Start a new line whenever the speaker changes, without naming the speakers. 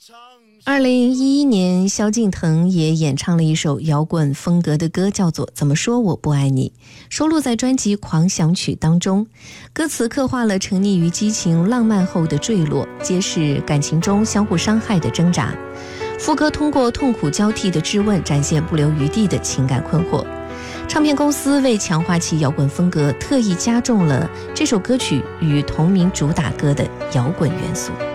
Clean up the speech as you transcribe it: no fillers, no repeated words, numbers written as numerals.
2011年，萧敬腾也演唱了一首摇滚风格的歌，叫做《怎么说我不爱你》，收录在专辑《狂想曲》当中。歌词刻画了沉溺于激情浪漫后的坠落，揭示感情中相互伤害的挣扎。副歌通过痛苦交替的质问，展现不留余地的情感困惑。唱片公司为强化其摇滚风格，特意加重了这首歌曲与同名主打歌的摇滚元素。